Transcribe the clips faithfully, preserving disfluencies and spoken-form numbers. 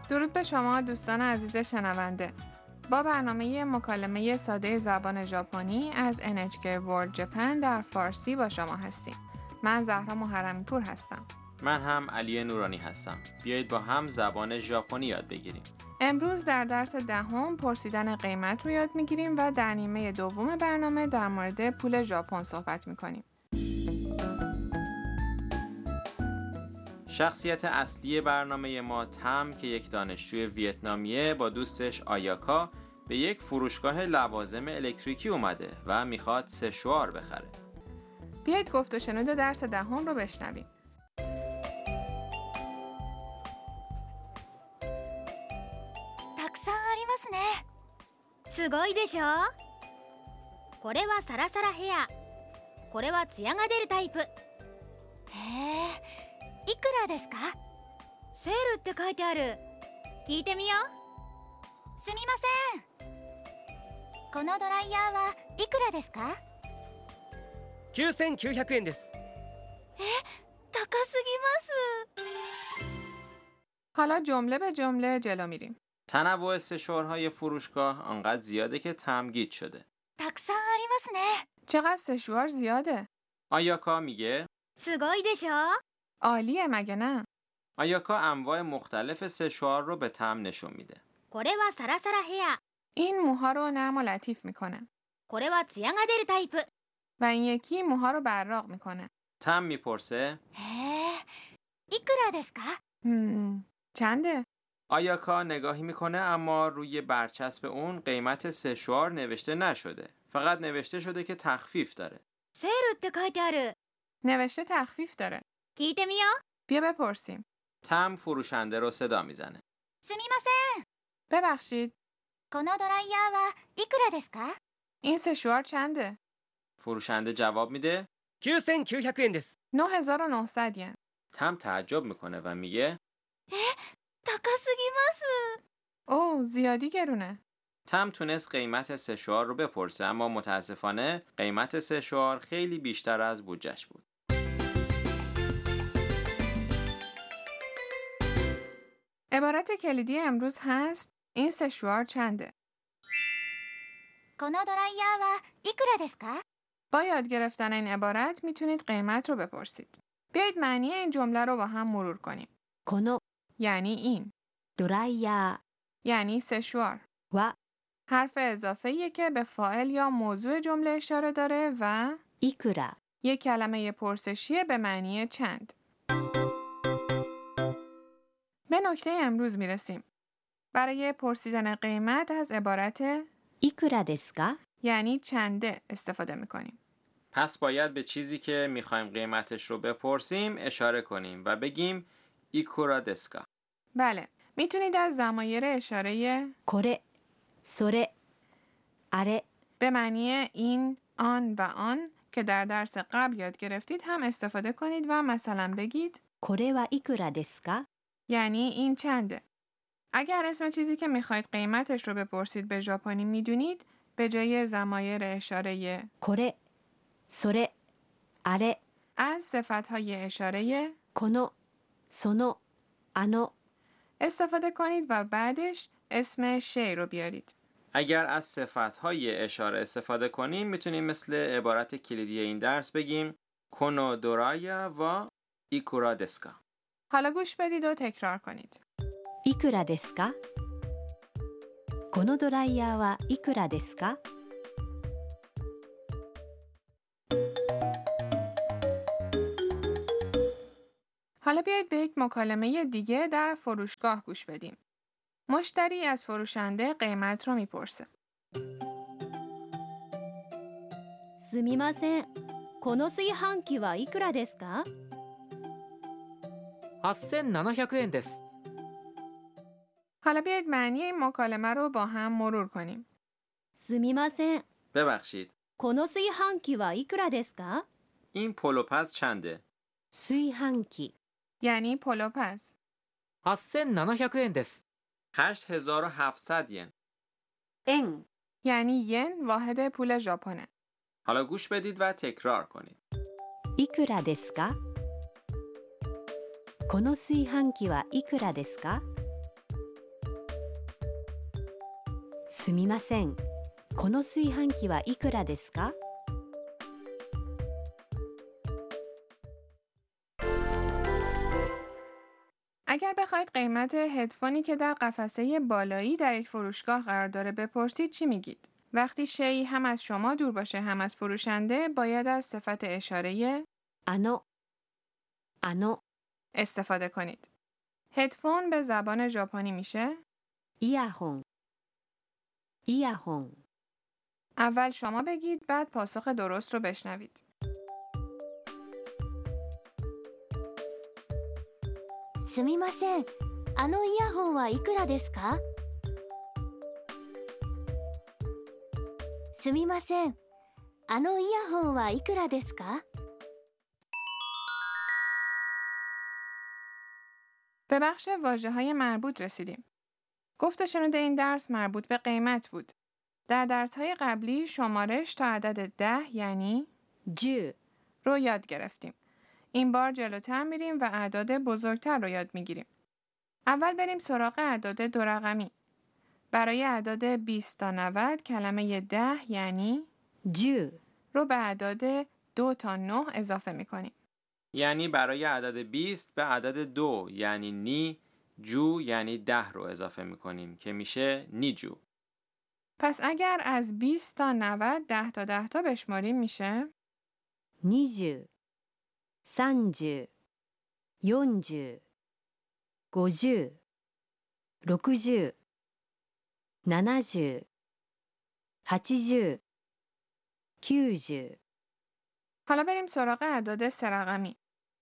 درود به شما دوستان عزیز شنونده. با برنامه مکالمه ساده زبان ژاپنی از ان اچ کی World Japan در فارسی با شما هستیم. من زهرا محرمی پور هستم. من هم علی نورانی هستم. بیایید با هم زبان ژاپنی یاد بگیریم. امروز در درس دهم پرسیدن قیمت رو یاد میگیریم و در نیمه دوم برنامه در مورد پول ژاپن صحبت میکنیم. شخصیت اصلی برنامه ما تم که یک دانشجوی ویتنامیه با دوستش آیاکا به یک فروشگاه لوازم الکتریکی اومده و میخواد سشوار بخره. بیایید گفت و شنود درس دهم رو بشنویم. たくさんありますね。すごいでしょ。これはサラサラヘア。これはツヤが出るタイプ。へえ。いくらですか？セールって書いてある。聞いてみよう。すみません。このドライヤーはいくらですか？ きゅうせんきゅうひゃくえんです。 え、高すぎます。 حالا جمله به جمله جلو میریم. تنوع سشوارهای فروشگاه آنقدر زیاده که تمگید شده. たくさんありますね。 چقدر سشوار زیاده. آیاکا میگه すごいでしょ。 عالیه مگه نه؟ آیاکا انواع مختلف سشوار رو به تم نشون میده. これはサラサラヘア。 این موها رو نرم و لطیف میکنه. これはツヤが出るタイプ。 و این یکی موها رو براق میکنه. تم میپرسه へえ。いくらですか？ هم. چنده؟ آیاکا نگاهی میکنه اما روی برچسب اون قیمت سشوار نوشته نشده. فقط نوشته شده که تخفیف داره. セールって書いてある。 نوشته تخفیف داره. 聞いてみよう。 بیا بپرسیم. تم فروشنده رو صدا میزنه. すみません。 ببخشید. このドライヤーはいくらですか？ این سشوار چنده؟ فروشنده جواب میده きゅうせんきゅうひゃくえんです。 نه هزار و نهصد ین. تم تعجب میکنه و میگه 高すぎます。 اوه زیادی گرونه. تم تونست قیمت سشوار رو بپرسه اما متاسفانه قیمت سشوار خیلی بیشتر از بودجهش بود. عبارت کلیدی امروز هست این سشوار چنده؟ このドライヤーはいくらですか？ با یاد گرفتن این عبارت میتونید قیمت رو بپرسید. بیایید معنی این جمله رو با هم مرور کنیم. この یعنی این. ドライヤ یعنی سشوار. ーは حرف اضافه‌ایه که به فاعل یا موضوع جمله اشاره داره و いくら یک کلمه پرسشیه به معنی چند. به نکته امروز میرسیم. برای پرسیدن قیمت از عبارت いくらですか یعنی چنده استفاده میکنیم. پس باید به چیزی که میخوایم قیمتش رو بپرسیم اشاره کنیم و بگیم ایکورا دسکا. بله، میتونید از ضمایر اشاره これそれあれ به معنی این، آن و آن که در درس قبل یاد گرفتید هم استفاده کنید و مثلا بگید これはいくらですか یعنی این چنده. اگر اسم چیزی که میخواید قیمتش رو بپرسید به ژاپنی میدونید به جای ضمایر اشاره これそれあれ از صفتهای اشاره このそのあの استفاده کنید و بعدش اسم شی رو بیارید. اگر از صفتهای اشاره استفاده کنیم میتونیم مثل عبارت کلیدی این درس بگیم کنو دورایا و ایکورا دسکا. حالا گوش بدید و تکرار کنید. いくらですかこのドライヤーはいくらですか حالا بیایید به یک مکالمه دیگه در فروشگاه گوش بدیم. مشتری از فروشنده قیمت رو میپرسه. すみません。この炊飯器はいくらですか？ はっせんななひゃくえんです。 حالا بیایید معنی این مکالمه رو با هم مرور کنیم. すみません。 ببخشید この炊飯器はいくらですか？ این پلوپز چنده؟ 炊飯器 یعنی پلوپز. はっせんななひゃくえんです。 هشت هزار و هفتصد ین. 円 یعنی ین واحد پول ژاپنه. حالا گوش بدید و تکرار کنید. いくらですかこの炊飯器はいくらですかすみません。この炊飯器はいくらですか？ اگر بخواید قیمت هدفونی که در قفسه بالایی در یک فروشگاه قرار داره بپرسید چی میگید؟ وقتی شیء هم از شما دور باشه هم از فروشنده باید از صفت اشاره あの、あの、 استفاده کنید. هدفون به زبان ژاپنی میشه イヤホン、イヤホン、 اول شما بگید بعد پاسخ درست رو بشنوید. すみません。あのイヤホンはいくらですか？すみません。あのイヤホンはいくらですか？ به بخش واژه‌های مربوط رسیدیم. گفت و شنود این درس مربوط به قیمت بود. در درس‌های قبلی شمارش تا عدد ده یعنی じゅう、 رو یاد گرفتیم. این بار جلوتر میریم و اعداد بزرگتر رو یاد میگیریم. اول بریم سراغ اعداد دو رقمی. برای اعداد بیست تا نود کلمه ده یعنی じゅう、 رو به اعداد دو تا نه اضافه میکنیم. یعنی برای عدد بیست به عدد دو یعنی نی، جو یعنی ده رو اضافه میکنیم که میشه نیجو. پس اگر از بیست تا نود ده تا ده تا بشماریم میشه にじゅう、さんじゅう、よんじゅう、ごじゅう、ろくじゅう、ななじゅう、はちじゅう、きゅうじゅう。 حالا بریم سراغ اعداد سه رقمی.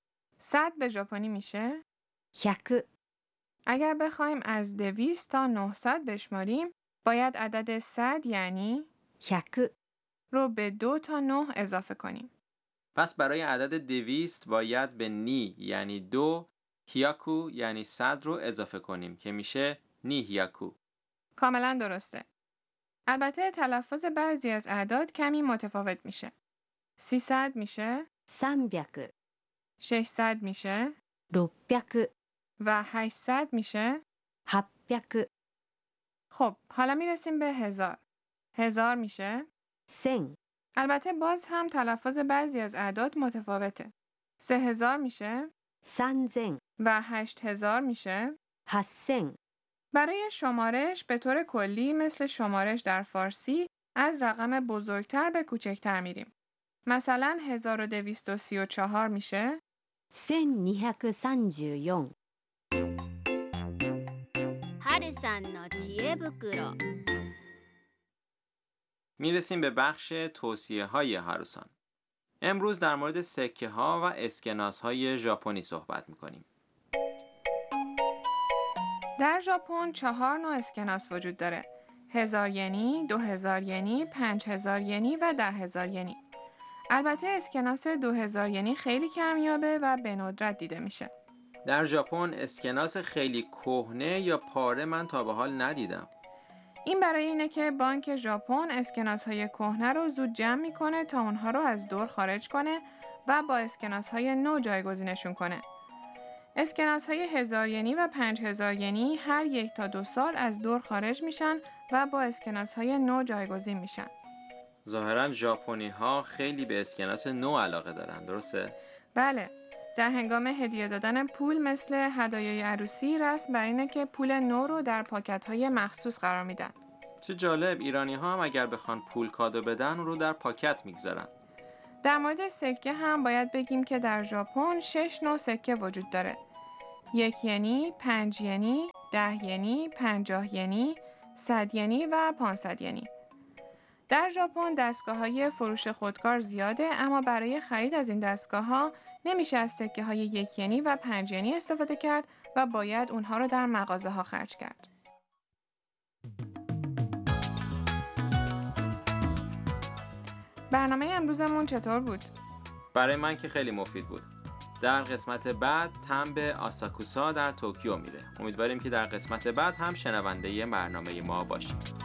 صد به ژاپنی میشه ひゃく、 اگر بخوایم از دویست تا نهصد بشماریم باید عدد صد یعنی ひゃく、 رو به دو تا نه اضافه کنیم. پس برای عدد دویست باید به نی یعنی دو، هیاکو یعنی صد رو اضافه کنیم که میشه نی هیاکو. کاملا درسته. البته تلفظ بعضی از اعداد کمی متفاوت میشه. سیصد میشه さんびゃく、 ششصد میشه ろっぴゃく、 و هشتصد میشه はっぴゃく、 خب حالا میرسیم به هزار. هزار میشه せん、 البته باز هم تلفظ بعضی از اعداد متفاوته. سه هزار میشه さんぜん、 و هشت هزار میشه はっせん。 برای شمارش به طور کلی مثل شمارش در فارسی از رقم بزرگتر به کوچکتر میریم. مثلا هزار و دویست و سی و چهار میشه せんにひゃくさんじゅうよん。 はるさんの知恵袋。 میرسیم به بخش توصیه های هاروسان. امروز در مورد سکه ها و اسکناس های ژاپنی صحبت میکنیم. در ژاپن چهار نوع اسکناس وجود داره. هزار ینی، دو هزار ینی، پنج هزار ینی و ده هزار ینی. البته اسکناس دو هزار ینی خیلی کمیابه و به ندرت دیده میشه. در ژاپن اسکناس خیلی کهنه یا پاره من تا به حال ندیدم. این برای اینه که بانک ژاپن اسکناس‌های کهنه رو زود جمع میکنه تا اونها رو از دور خارج کنه و با اسکناس‌های نو جایگزینشون کنه. اسکناس‌های هزار ینی و پنج هزار ینی هر یک تا دو سال از دور خارج میشن و با اسکناس‌های نو جایگزین میشن. ظاهراً ژاپنی‌ها خیلی به اسکناس نو علاقه دارن، درسته؟ بله، در هنگام هدیه دادن پول مثل هدایای عروسی رسم بر اینه که پول نو رو در پاکت‌های مخصوص قرار میدن. چه جالب، ایرانی‌ها هم اگر بخوان پول کادو بدن رو در پاکت میگذارن. در مورد سکه هم باید بگیم که در ژاپن شش نوع سکه وجود داره. یک ینی، پنج ینی، ده ینی، پنجاه ینی، صد ینی و پانصد ینی. در ژاپن دستگاه‌های فروش خودکار زیاده، اما برای خرید از این دستگاه‌ها نمیشه از سکه‌های یک ینی و پنج ینی استفاده کرد و باید اونها رو در مغازه‌ها خرج کرد. برنامه امروزمون چطور بود؟ برای من که خیلی مفید بود. در قسمت بعد تم به آساکوسا در توکیو میره. امیدواریم که در قسمت بعد هم شنونده برنامه ما باشید.